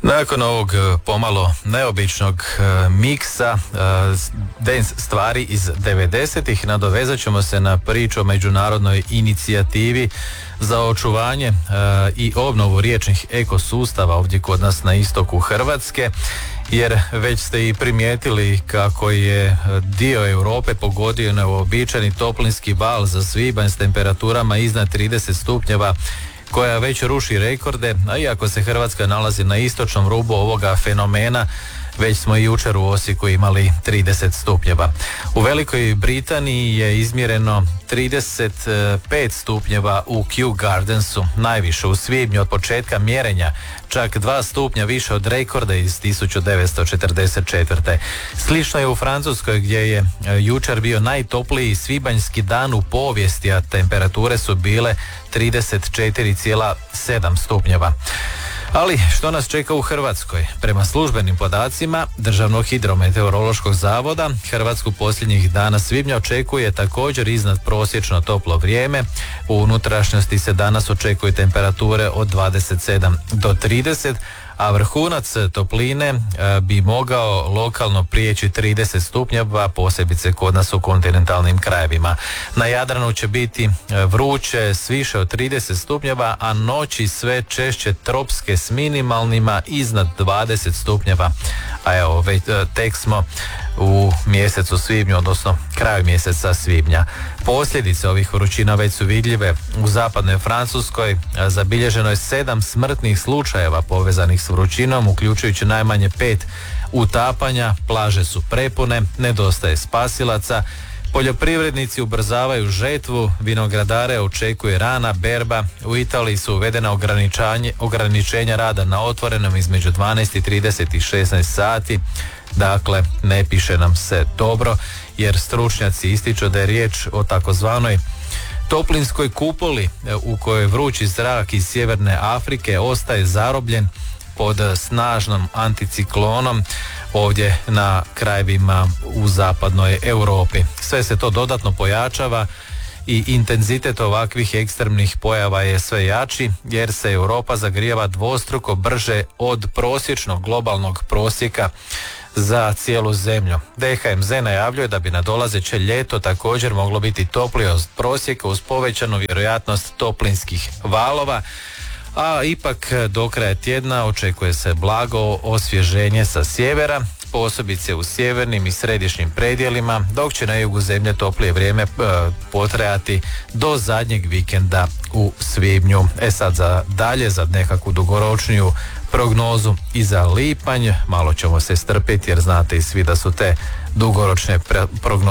Nakon ovog pomalo neobičnog miksa dance stvari iz 90-ih nadovezat ćemo se na priču o međunarodnoj inicijativi za očuvanje i obnovu riječnih ekosustava ovdje kod nas na istoku Hrvatske, jer već ste i primijetili kako je dio Europe pogodio neuobičajeni toplinski val za svibanj s temperaturama iznad 30 stupnjeva koja već ruši rekorde, a iako se Hrvatska nalazi na istočnom rubu ovoga fenomena, već smo i jučer u Osijeku imali 30 stupnjeva. U Velikoj Britaniji je izmjereno 35 stupnjeva u Kew Gardensu, najviše u svibnju od početka mjerenja, čak 2 stupnja više od rekorda iz 1944. Slično je u Francuskoj gdje je jučer bio najtopliji svibanjski dan u povijesti, a temperature su bile 34,7 stupnjeva. Ali što nas čeka u Hrvatskoj? Prema službenim podacima Državnog hidrometeorološkog zavoda, Hrvatsku posljednjih dana svibnja očekuje također iznad prosječno toplo vrijeme. U unutrašnjosti se danas očekuju temperature od 27 do 30, a vrhunac topline bi mogao lokalno prijeći 30 stupnjeva, posebice kod nas u kontinentalnim krajevima. Na Jadranu će biti vruće s više od 30 stupnjeva, a noći sve češće tropske s minimalnima iznad 20 stupnjeva. A evo, tek smo u mjesecu svibnju, odnosno kraju mjeseca svibnja. Posljedice ovih vrućina već su vidljive. U zapadnoj Francuskoj zabilježeno je 7 smrtnih slučajeva povezanih s vrućinom, uključujući najmanje 5 utapanja, plaže su prepune, nedostaje spasilaca, poljoprivrednici ubrzavaju žetvu, vinogradare očekuje rana berba. U Italiji su uvedena ograničenja rada na otvorenom između 12:30 i 16 sati. Dakle, ne piše nam se dobro, jer stručnjaci ističu da je riječ o takozvanoj toplinskoj kupoli u kojoj vrući zrak iz sjeverne Afrike ostaje zarobljen pod snažnom anticiklonom ovdje na krajevima u zapadnoj Europi. Sve se to dodatno pojačava i intenzitet ovakvih ekstremnih pojava je sve jači, jer se Europa zagrijava dvostruko brže od prosječnog globalnog prosjeka za cijelu zemlju. DHMZ najavljuje da bi nadolazeće ljeto također moglo biti toplije od prosjeka uz povećanu vjerojatnost toplinskih valova, a ipak do kraja tjedna očekuje se blago osvježenje sa sjevera, posebice u sjevernim i središnjim predjelima, dok će na jugu zemlje toplije vrijeme potrajati do zadnjeg vikenda u svibnju. Sad za dalje, za nekakvu dugoročniju prognozu i za lipanj, malo ćemo se strpiti jer znate i svi da su te dugoročne prognoze